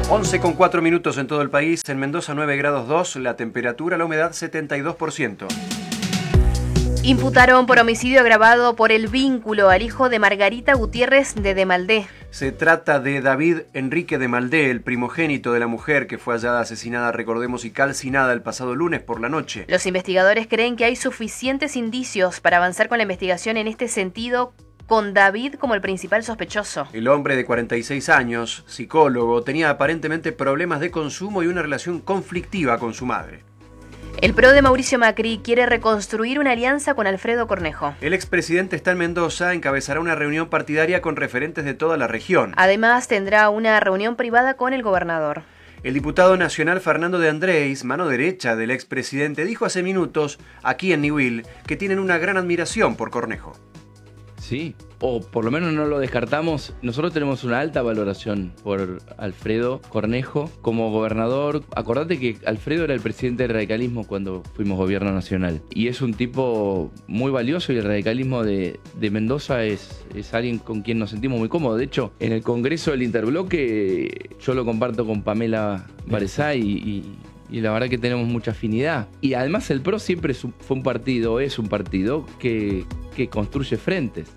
11,4 en todo el país. En Mendoza 9 grados 2, la temperatura, la humedad 72%. Imputaron por homicidio agravado por el vínculo al hijo de Margarita Gutiérrez de Demaldé. Se trata de David Enrique Demaldé, el primogénito de la mujer que fue hallada asesinada, recordemos, y calcinada el pasado lunes por la noche. Los investigadores creen que hay suficientes indicios para avanzar con la investigación en este sentido, con David como el principal sospechoso. El hombre de 46 años, psicólogo, tenía aparentemente problemas de consumo y una relación conflictiva con su madre. El PRO de Mauricio Macri quiere reconstruir una alianza con Alfredo Cornejo. El expresidente está en Mendoza, encabezará una reunión partidaria con referentes de toda la región. Además, tendrá una reunión privada con el gobernador. El diputado nacional Fernando de Andrés, mano derecha del expresidente, dijo hace minutos, aquí en Niwil, que tienen una gran admiración por Cornejo. Sí, o por lo menos no lo descartamos. Nosotros tenemos una alta valoración por Alfredo Cornejo como gobernador. Acordate que Alfredo era el presidente del radicalismo cuando fuimos gobierno nacional. Y es un tipo muy valioso y el radicalismo de Mendoza es alguien con quien nos sentimos muy cómodos. De hecho, en el Congreso del Interbloque yo lo comparto con Pamela Baresay y la verdad que tenemos mucha afinidad. Y además el PRO siempre fue un partido, es un partido que construye frentes.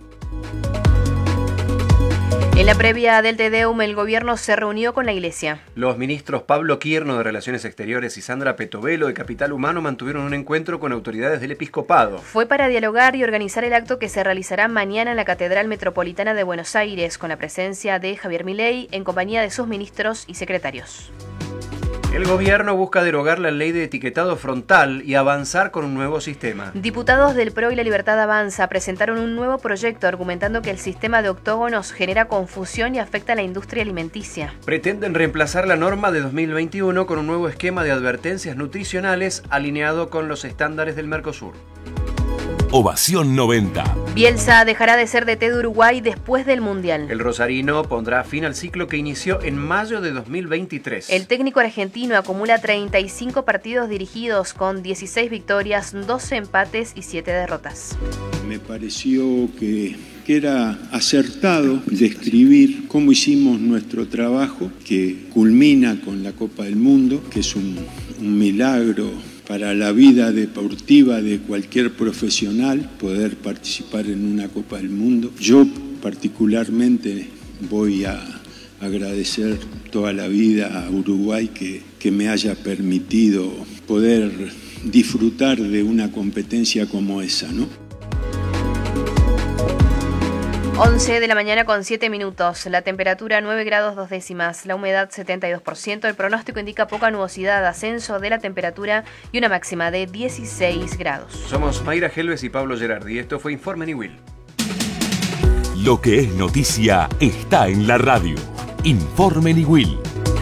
En la previa del Te Deum, el gobierno se reunió con la iglesia. Los ministros Pablo Quierno de Relaciones Exteriores y Sandra Petovelo de Capital Humano mantuvieron un encuentro con autoridades del episcopado. Fue para dialogar y organizar el acto que se realizará mañana en la Catedral Metropolitana de Buenos Aires, con la presencia de Javier Milei en compañía de sus ministros y secretarios. El gobierno busca derogar la ley de etiquetado frontal y avanzar con un nuevo sistema. Diputados del PRO y La Libertad Avanza presentaron un nuevo proyecto argumentando que el sistema de octógonos genera confusión y afecta a la industria alimenticia. Pretenden reemplazar la norma de 2021 con un nuevo esquema de advertencias nutricionales alineado con los estándares del Mercosur. Ovación 90. Bielsa dejará de ser DT de Uruguay después del Mundial. El rosarino pondrá fin al ciclo que inició en mayo de 2023. El técnico argentino acumula 35 partidos dirigidos con 16 victorias, 12 empates y 7 derrotas. Me pareció que era acertado describir cómo hicimos nuestro trabajo, que culmina con la Copa del Mundo, que es un milagro para la vida deportiva de cualquier profesional poder participar en una Copa del Mundo. Yo particularmente voy a agradecer toda la vida a Uruguay que me haya permitido poder disfrutar de una competencia como esa, ¿no? 11 de la mañana con 7 minutos, la temperatura 9 grados 2 décimas, la humedad 72%, el pronóstico indica poca nubosidad, ascenso de la temperatura y una máxima de 16 grados. Somos Mayra Helves y Pablo Gerardi, esto fue Informe Niwil. Lo que es noticia está en la radio. Informe Niwil.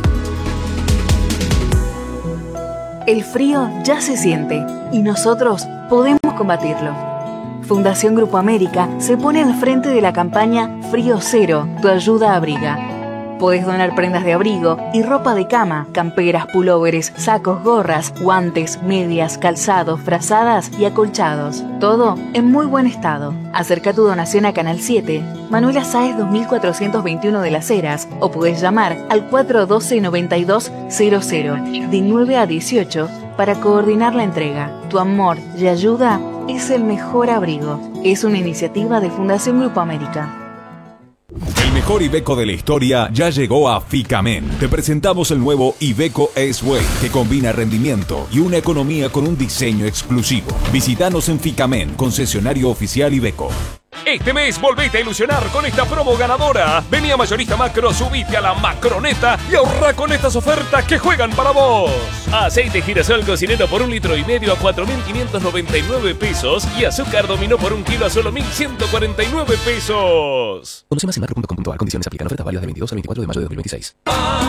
El frío ya se siente y nosotros podemos combatirlo. Fundación Grupo América se pone al frente de la campaña Frío Cero, tu ayuda abriga. Podés donar prendas de abrigo y ropa de cama, camperas, pulóveres, sacos, gorras, guantes, medias, calzados, frazadas y acolchados. Todo en muy buen estado. Acerca tu donación a Canal 7, Manuela Sáez 2421 de Las Heras, o podés llamar al 412-9200 de 9 a 18 para coordinar la entrega. Tu amor y ayuda es el mejor abrigo. Es una iniciativa de Fundación Grupo América. El mejor Iveco de la historia ya llegó a Ficamen. Te presentamos el nuevo Iveco S-Way, que combina rendimiento y una economía con un diseño exclusivo. Visítanos en Ficamen, concesionario oficial Iveco. Este mes volvete a ilusionar con esta promo ganadora. Vení a Mayorista Macro, subite a la Macroneta y ahorra con estas ofertas que juegan para vos. Aceite girasol cocinero por 1,5 litros a 4.599 pesos y azúcar dominó por 1 kilo a solo 1.149 pesos. Conoce más en macro.com.ar. Condiciones aplican. Ofertas válidas de 22 al 24 de mayo de 2026.